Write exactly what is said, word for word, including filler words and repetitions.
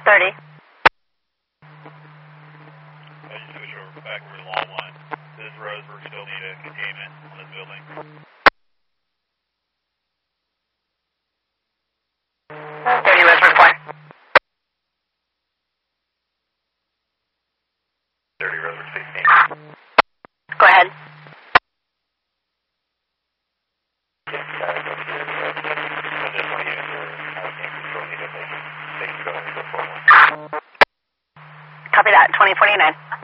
thirty. I just switch over back over to the long one. This Roseburg still need a containment on this building. thirty Roseburg four. thirty Roseburg sixteen. Go ahead. Yes, uh, go to your, uh, additional units or housing control need a they can go and go forward. Copy that, twenty forty-nine.